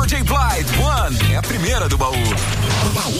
DJ Blind One é a primeira do baú.